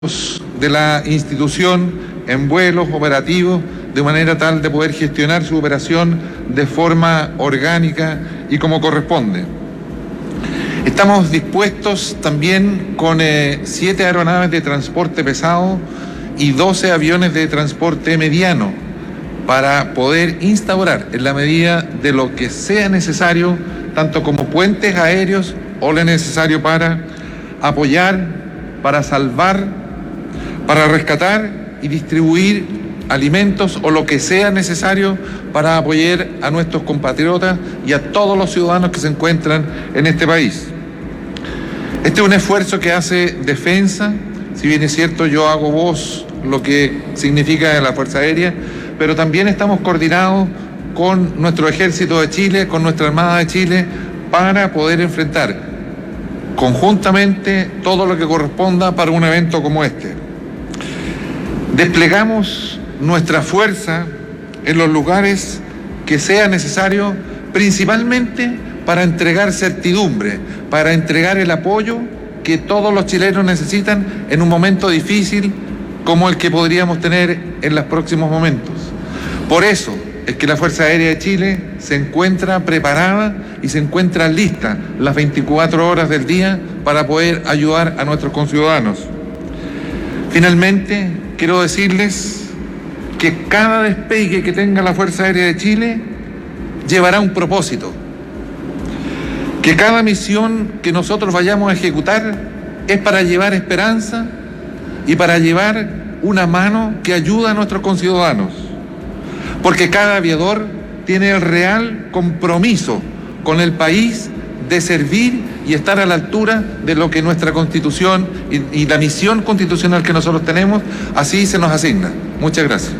de la institución en vuelos operativos de manera tal de poder gestionar su operación de forma orgánica y como corresponde. Estamos dispuestos también con 7 aeronaves de transporte pesado y 12 aviones de transporte mediano para poder instaurar en la medida de lo que sea necesario, tanto como puentes aéreos o lo necesario para apoyar, para salvar, para rescatar y distribuir alimentos o lo que sea necesario para apoyar a nuestros compatriotas y a todos los ciudadanos que se encuentran en este país. Este es un esfuerzo que hace defensa, si bien es cierto yo hago voz lo que significa la Fuerza Aérea, pero también estamos coordinados con nuestro Ejército de Chile, con nuestra Armada de Chile, para poder enfrentar conjuntamente todo lo que corresponda para un evento como este. Desplegamos nuestra fuerza en los lugares que sea necesario, principalmente para entregar certidumbre, para entregar el apoyo que todos los chilenos necesitan en un momento difícil como el que podríamos tener en los próximos momentos. Por eso es que la Fuerza Aérea de Chile se encuentra preparada y se encuentra lista las 24 horas del día para poder ayudar a nuestros conciudadanos. Finalmente, quiero decirles que cada despegue que tenga la Fuerza Aérea de Chile llevará un propósito. Que cada misión que nosotros vayamos a ejecutar es para llevar esperanza y para llevar una mano que ayuda a nuestros conciudadanos. Porque cada aviador tiene el real compromiso con el país de servir y estar a la altura de lo que nuestra Constitución y la misión constitucional que nosotros tenemos, así se nos asigna. Muchas gracias.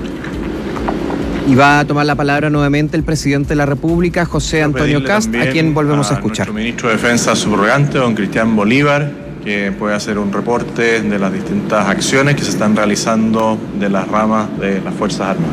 Y va a tomar la palabra nuevamente el presidente de la República, José Antonio Kast, a quien volvemos a escuchar. Nuestro ministro de Defensa subrogante, don Cristian Bolívar, que puede hacer un reporte de las distintas acciones que se están realizando de las ramas de las Fuerzas Armadas.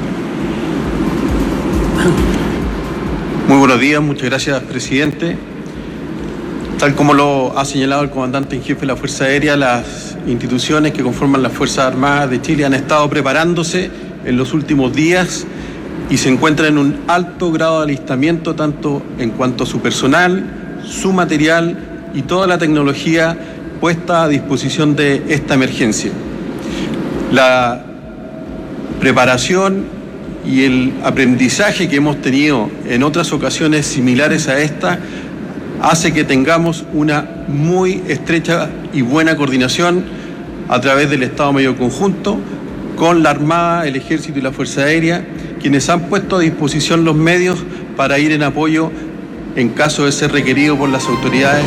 Muy buenos días, muchas gracias, presidente. Tal como lo ha señalado el comandante en jefe de la Fuerza Aérea, las instituciones que conforman las Fuerzas Armadas de Chile han estado preparándose en los últimos días y se encuentran en un alto grado de alistamiento, tanto en cuanto a su personal, su material y toda la tecnología puesta a disposición de esta emergencia. La preparación y el aprendizaje que hemos tenido en otras ocasiones similares a esta hace que tengamos una muy estrecha y buena coordinación a través del Estado Mayor Conjunto con la Armada, el Ejército y la Fuerza Aérea, quienes han puesto a disposición los medios para ir en apoyo en caso de ser requerido por las autoridades.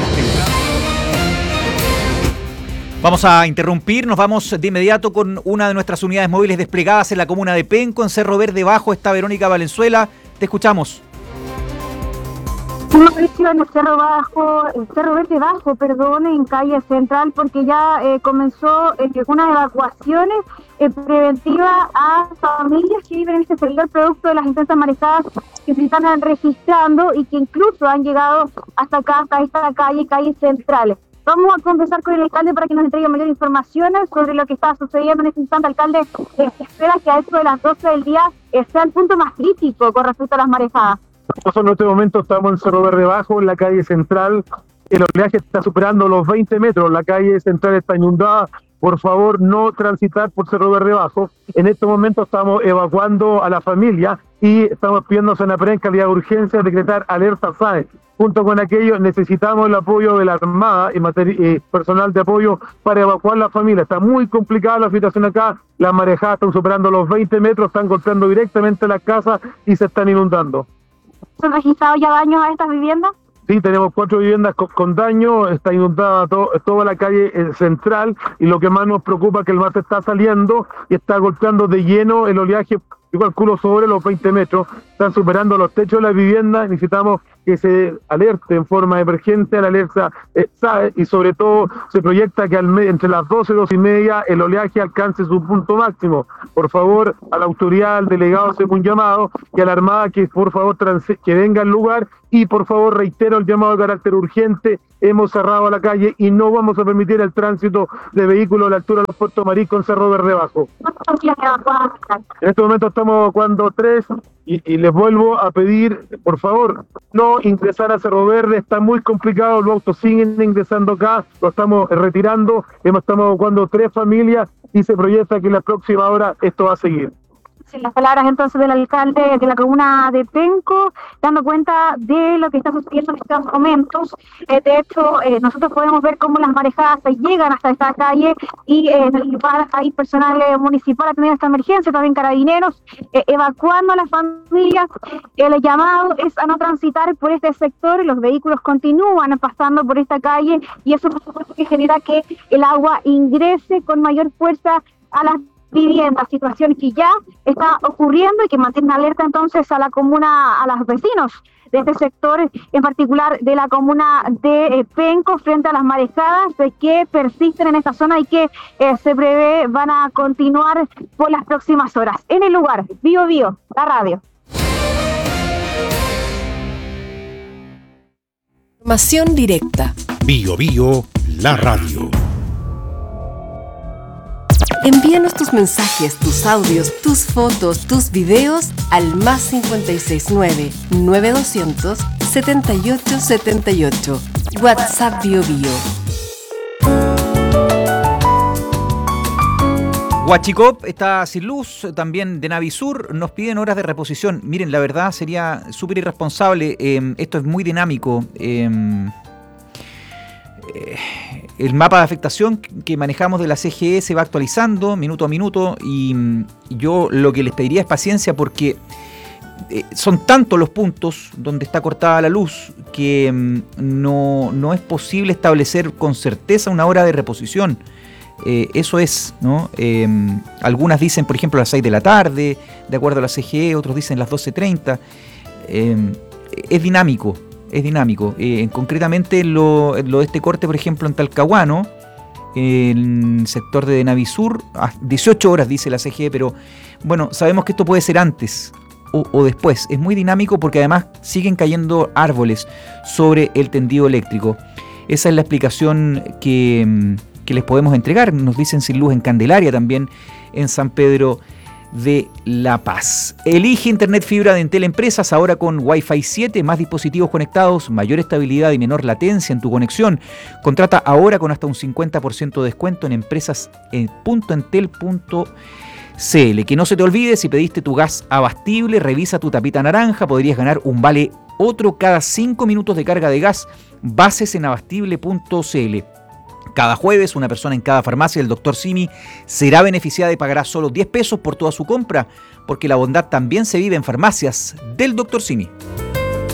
Vamos a interrumpir, nos vamos de inmediato con una de nuestras unidades móviles desplegadas en la comuna de Penco, en Cerro Verde Bajo. Está Verónica Valenzuela, te escuchamos. Una presión en Cerro Verde Bajo, en calle Central, porque ya comenzó unas evacuaciones preventivas a familias que viven en este sector producto de las intensas marejadas que se están registrando y que incluso han llegado hasta acá, hasta esta calle Central. Vamos a conversar con el alcalde para que nos entregue mayor información sobre lo que está sucediendo en este instante. Alcalde, espera que a eso de las 12 del día sea el punto más crítico con respecto a las marejadas. Nosotros en este momento estamos en Cerro Verde Bajo, en la calle Central. El oleaje está superando los 20 metros. La calle Central está inundada. Por favor, no transitar por Cerro Verde Bajo. En este momento estamos evacuando a la familia y estamos pidiendo a Senapred en calidad de urgencia decretar alerta SAE. Junto con aquello, necesitamos el apoyo de la Armada y personal de apoyo para evacuar la familia. Está muy complicada la situación acá. Las marejadas están superando los 20 metros, están golpeando directamente las casas y se están inundando. ¿Se han registrado ya daños a estas viviendas? Sí, tenemos 4 viviendas con daño, está inundada toda la calle Central y lo que más nos preocupa es que el mar está saliendo y está golpeando de lleno el oleaje yo calculo sobre los 20 metros, están superando los techos de la vivienda. Necesitamos que se alerte en forma emergente a la alerta SAE, y sobre todo se proyecta que entre las 12 y 2:30 el oleaje alcance su punto máximo. Por favor, a la autoridad, al delegado, hacemos un llamado, y a la Armada que por favor que venga al lugar, y por favor reitero el llamado de carácter urgente. Hemos cerrado la calle y no vamos a permitir el tránsito de vehículos a la altura de los Puertos Marisco en Cerro Verde Bajo. En este momento estamos evacuando 3 y les vuelvo a pedir, por favor, no ingresar a Cerro Verde. Está muy complicado, los autos siguen ingresando acá, lo estamos retirando. Estamos evacuando 3 familias y se proyecta que en la próxima hora esto va a seguir. Sí, las palabras entonces del alcalde de la comuna de Penco, dando cuenta de lo que está sucediendo en estos momentos. De hecho, nosotros podemos ver cómo las marejadas llegan hasta esta calle, y hay personal municipal atendiendo esta emergencia, también carabineros, evacuando a las familias. El llamado es a no transitar por este sector. Los vehículos continúan pasando por esta calle, y eso por supuesto que genera que el agua ingrese con mayor fuerza a las viviendas, situación que ya está ocurriendo y que mantiene alerta entonces a la comuna, a los vecinos de este sector, en particular de la comuna de Penco, frente a las marejadas que persisten en esta zona y que se prevé van a continuar por las próximas horas. En el lugar, Bio Bio, la radio. Información directa. Bio Bio, la radio. Envíanos tus mensajes, tus audios, tus fotos, tus videos al +569 9200 7878. WhatsApp Bio Bio. Huachicop está sin luz, también de Navisur nos piden horas de reposición. Miren, la verdad sería súper irresponsable, esto es muy dinámico. El mapa de afectación que manejamos de la CGE se va actualizando minuto a minuto, y yo lo que les pediría es paciencia, porque son tantos los puntos donde está cortada la luz que no es posible establecer con certeza una hora de reposición. Eso es, ¿no? Algunas dicen, por ejemplo, a las 6 de la tarde, de acuerdo a la CGE, otros dicen las 12:30. Es dinámico. Concretamente lo de este corte, por ejemplo, en Talcahuano, en el sector de Navisur, a 18 horas dice la CGE, pero bueno, sabemos que esto puede ser antes o después. Es muy dinámico porque además siguen cayendo árboles sobre el tendido eléctrico. Esa es la explicación que les podemos entregar. Nos dicen sin luz en Candelaria, también en San Pedro de La Paz. Elige Internet Fibra de Entel Empresas, ahora con Wi-Fi 7, más dispositivos conectados, mayor estabilidad y menor latencia en tu conexión. Contrata ahora con hasta un 50% de descuento en empresas.entel.cl. Que no se te olvide, si pediste tu gas abastible, revisa tu tapita naranja, podrías ganar un vale otro cada 5 minutos de carga de gas. Bases en abastible.cl. Cada jueves, una persona en cada farmacia del Dr. Simi será beneficiada y pagará solo 10 pesos por toda su compra, porque la bondad también se vive en farmacias del Dr. Simi.